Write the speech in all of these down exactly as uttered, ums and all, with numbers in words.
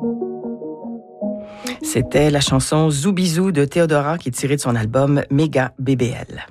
C'était la chanson Zoubizou de Théodora qui est tirée de son album Méga B B L.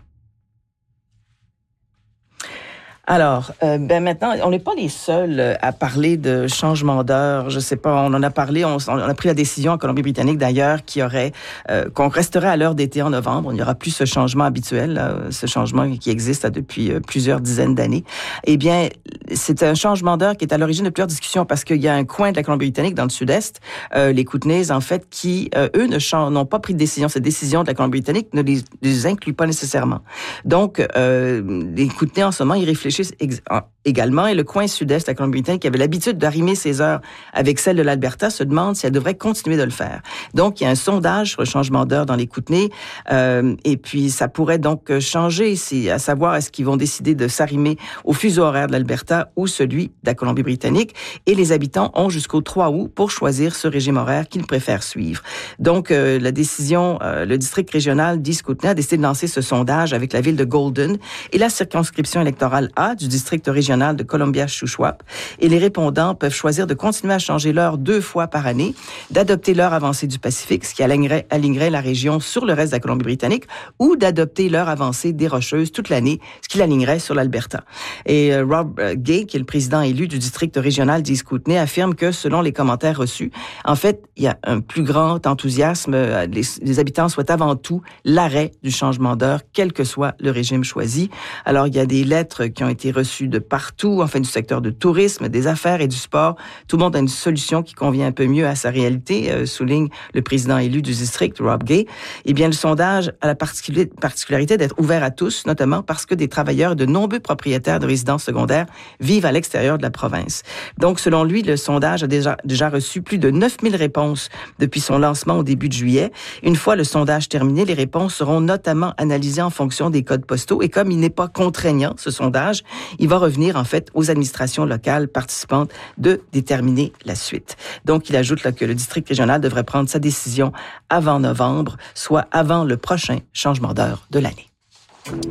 Alors, euh, ben maintenant, on n'est pas les seuls à parler de changement d'heure. Je sais pas, on en a parlé, on, on a pris la décision en Colombie-Britannique d'ailleurs qu'il y aurait, euh, qu'on resterait à l'heure d'été en novembre. Il n'y aura plus ce changement habituel, là, ce changement qui existe là, depuis euh, plusieurs dizaines d'années. Eh bien, c'est un changement d'heure qui est à l'origine de plusieurs discussions parce qu'il y a un coin de la Colombie-Britannique dans le sud-est, euh, les Kootenays en fait, qui euh, eux ne changent, n'ont pas pris de décision. Cette décision de la Colombie-Britannique ne les, les inclut pas nécessairement. Donc, euh, les Kootenays en ce moment, ils réfléchissent également, et le coin sud-est de la Colombie-Britannique, qui avait l'habitude d'arrimer ses heures avec celle de l'Alberta, se demande si elle devrait continuer de le faire. Donc, il y a un sondage sur le changement d'heure dans les Kootenays, euh, et puis ça pourrait donc changer, si, à savoir est-ce qu'ils vont décider de s'arrimer au fuseau horaire de l'Alberta ou celui de la Colombie-Britannique, et les habitants ont jusqu'au trois août pour choisir ce régime horaire qu'ils préfèrent suivre. Donc, euh, la décision, euh, le district régional d'East Kootenay a décidé de lancer ce sondage avec la ville de Golden et la circonscription électorale A du district régional de Columbia-Shuswap. Et les répondants peuvent choisir de continuer à changer l'heure deux fois par année, d'adopter l'heure avancée du Pacifique, ce qui alignerait, alignerait la région sur le reste de la Colombie-Britannique, ou d'adopter l'heure avancée des Rocheuses toute l'année, ce qui l'alignerait sur l'Alberta. Et euh, Rob Gay, qui est le président élu du district régional d'East Kootenay, affirme que, selon les commentaires reçus, en fait, il y a un plus grand enthousiasme. Les, les habitants souhaitent avant tout l'arrêt du changement d'heure, quel que soit le régime choisi. Alors, il y a des lettres qui ont été reçus de partout, enfin du secteur de tourisme, des affaires et du sport. Tout le monde a une solution qui convient un peu mieux à sa réalité, euh, souligne le président élu du district, Rob Gay. Eh bien, le sondage a la particularité d'être ouvert à tous, notamment parce que des travailleurs et de nombreux propriétaires de résidences secondaires vivent à l'extérieur de la province. Donc, selon lui, le sondage a déjà, déjà reçu plus de neuf mille réponses depuis son lancement au début de juillet. Une fois le sondage terminé, les réponses seront notamment analysées en fonction des codes postaux. Et comme il n'est pas contraignant, ce sondage, il va revenir, en fait, aux administrations locales participantes de déterminer la suite. Donc, il ajoute là, que le district régional devrait prendre sa décision avant novembre, soit avant le prochain changement d'heure de l'année.